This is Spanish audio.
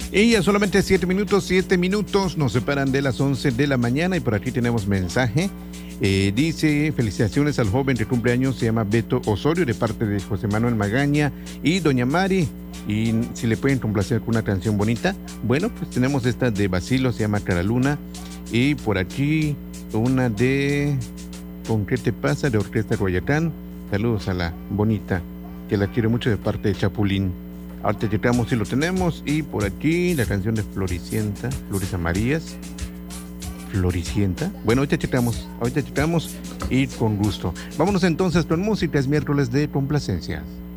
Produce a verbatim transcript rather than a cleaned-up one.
Y ya solamente siete minutos, siete minutos nos separan de las once de la mañana y por aquí tenemos mensaje. Eh, dice, felicitaciones al joven de cumpleaños, se llama Beto Osorio, de parte de José Manuel Magaña y Doña Mari. Y si le pueden complacer con una canción bonita, bueno, pues tenemos esta de Basilo, se llama Cara Luna. Y por aquí una de ¿Con qué te pasa? De Orquesta Guayacán. Saludos a la bonita, que la quiero mucho, de parte de Chapulín. Ahorita checamos si lo tenemos. Y por aquí la canción de Floricienta, Flores Amarillas. Floricienta. Bueno, ahorita checamos, ahorita checamos y con gusto. Vámonos entonces con música, es miércoles de complacencias.